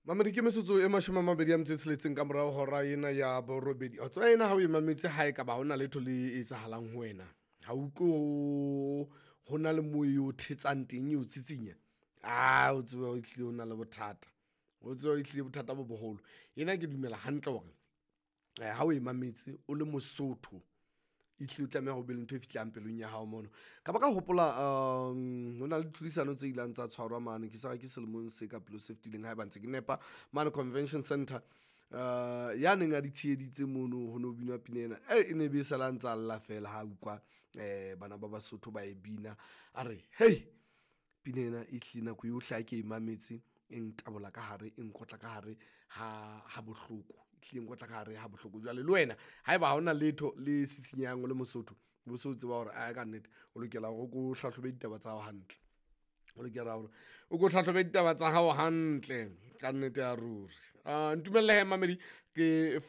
Mamedi ke metsotso e 26 ka morao hora ena ya borobedi. O tswa ena ha o imametse hae ka ba hona letho le etsahalang ho wena. Ha utlwe ho na le moyo o thetsang teng o tsitsinya. O tswa o itlile o na le bothata. O tswa o itlile bothata bo boholo. Ena ke dumela hantle hore ha o imametse o le Mosotho itlile o tlameha ho be le ntho e fitlang pelong ya hao mono. Ka ba ka hopola ho na le tlhodisano tse ilang tsa tshwarwa mane ke sa ke selemong se ka pelo se fetileng ha e ba ntse ke nepa mane convention center ya neng a di tsheheditse mono ho no binwa pina ena e ne be sala ntsa alla fela ha ukwa bana ba Basotho ba e bina a re hey pina ena e hlina go yohla ke imametse eng tabola ka hare eng kotla ka hare ha bohloko tlileng kotla ka hare ha bohloko jwale le wena ha eba ha ona letho le sisinyang le Mosotho bo so tseba hore a ka nnete o lokela go go hlahlobe ditaba tsa hao hantle o lokela hore o go hlahlobe ditaba tsa hao hantle ka nnete ya ruri ntumelle he mamedi ke